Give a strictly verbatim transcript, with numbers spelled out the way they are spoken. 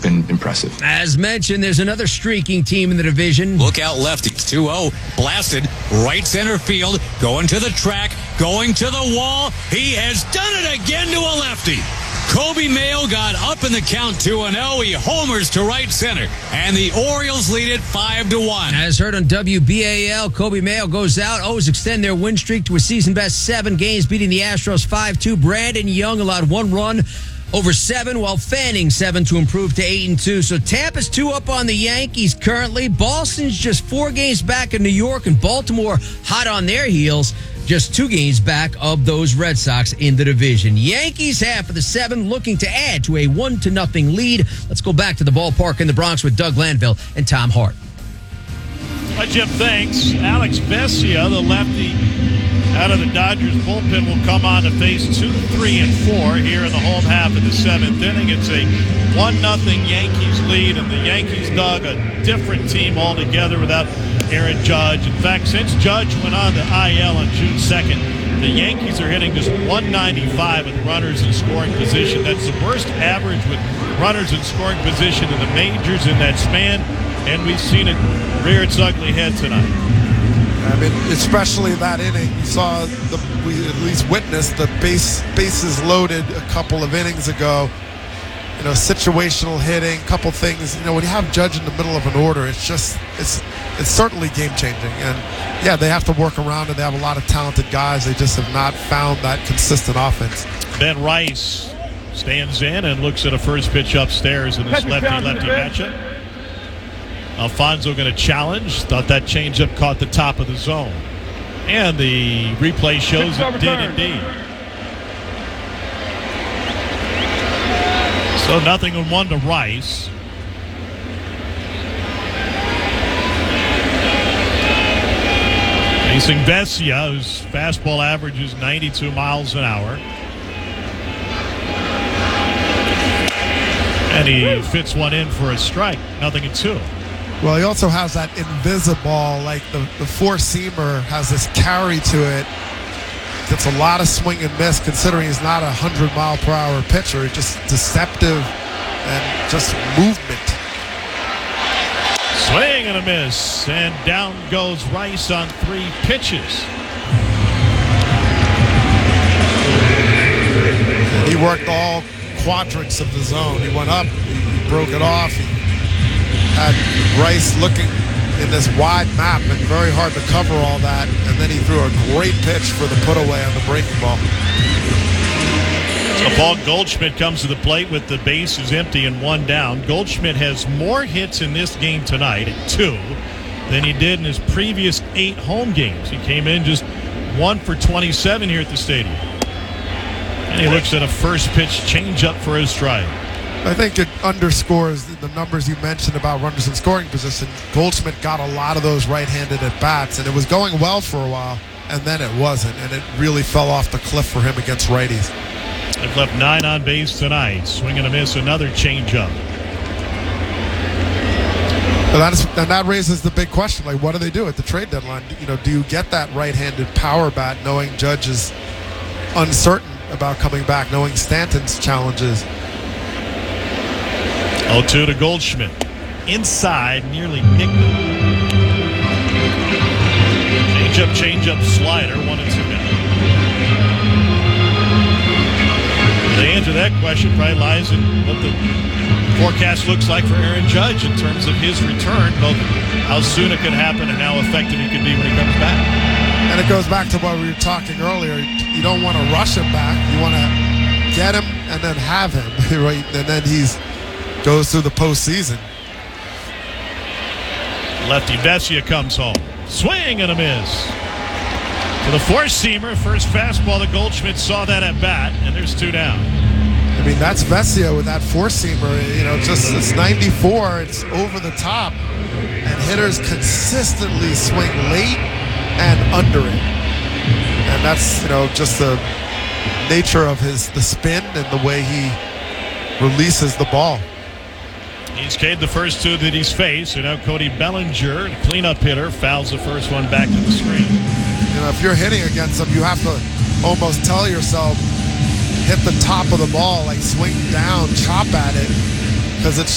been impressive. As mentioned, there's another streaking team in the division. Look out lefty, two oh, blasted, right center field, going to the track, going to the wall. He has done it again to a lefty. Kobe Mayo got up in the count two and oh. He homers to right center, and the Orioles lead it five to one. As heard on W B A L, Kobe Mayo goes out. O's extend their win streak to a season-best seven games, beating the Astros five two. Brandon Young allowed one run over seven, while Fanning seven to improve to eight and two. So Tampa's two up on the Yankees currently. Boston's just four games back in New York, and Baltimore hot on their heels, just two games back of those Red Sox in the division. Yankees half of the seven, looking to add to a one to nothing lead. Let's go back to the ballpark in the Bronx with Doug Landville and Tom Hart. Hi, Jim. Thanks. Alex Vesia, the lefty out of the Dodgers bullpen, will come on to face two, three, and four here in the home half of the seventh inning. It's a one nothing Yankees lead, and the Yankees, Doug, a different team altogether without Aaron Judge. In fact, since Judge went on the I L on June second, the Yankees are hitting just one ninety-five with runners in scoring position. That's the worst average with runners in scoring position in the majors in that span, and we've seen it rear its ugly head tonight. I mean, especially that inning, you saw the we at least witnessed the base bases loaded a couple of innings ago. You know, situational hitting, couple things. You know, when you have Judge in the middle of an order, it's just it's it's certainly game changing. And yeah, they have to work around it. They have a lot of talented guys. They just have not found that consistent offense. Ben Rice stands in and looks at a first pitch upstairs in this lefty-lefty matchup. Alfonso going to challenge. Thought that changeup caught the top of the zone. And the replay shows it did indeed. So nothing on one to Rice. Facing Vesia, whose fastball average is ninety-two miles an hour. And he fits one in for a strike. Nothing in two. Well, he also has that invisible, like the, the four-seamer has this carry to it. Gets a lot of swing and miss considering he's not a one hundred mile per hour pitcher. He's just deceptive and just movement. Swing and a miss. And down goes Rice on three pitches. And he worked all quadrants of the zone. He went up, he broke it off. He had Rice looking in this wide map and very hard to cover all that, and then he threw a great pitch for the put away on the breaking ball. So Paul Goldschmidt comes to the plate with the bases empty and one down. Goldschmidt has more hits in this game tonight at two than he did in his previous eight home games. He came in just one for twenty-seven here at the stadium. And he looks at a first pitch changeup for his strike. I think it underscores the numbers you mentioned about runners in scoring position. Goldschmidt got a lot of those right-handed at-bats, and it was going well for a while, and then it wasn't, and it really fell off the cliff for him against righties. They've left nine on base tonight. Swing and a miss, another changeup. And that, is, and that raises the big question, like, what do they do at the trade deadline? You know, do you get that right-handed power bat knowing Judge is uncertain about coming back, knowing Stanton's challenges? oh two to Goldschmidt. Inside, nearly nicked him. Change-up, change-up, slider, one and two now. The answer to that question probably lies in what the forecast looks like for Aaron Judge in terms of his return, both how soon it could happen and how effective he could be when he comes back. And it goes back to what we were talking earlier. You don't want to rush him back. You want to get him and then have him, right? And then he's goes through the postseason. Lefty Vesia comes home. Swing and a miss. To the four-seamer, first fastball to Goldschmidt, saw that at bat, and there's two down. I mean, that's Vesia with that four-seamer. You know, just it's ninety-four, it's over the top, and hitters consistently swing late and under it. And that's, you know, just the nature of his the spin and the way he releases the ball. He's K'd the first two that he's faced, and now Cody Bellinger, the cleanup hitter, fouls the first one back to the screen. You know, if you're hitting against him, you have to almost tell yourself, hit the top of the ball, like swing down, chop at it, because it's